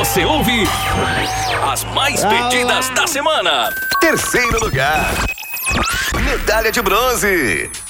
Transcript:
Você ouve as mais pedidas da semana. Terceiro lugar. Medalha de bronze.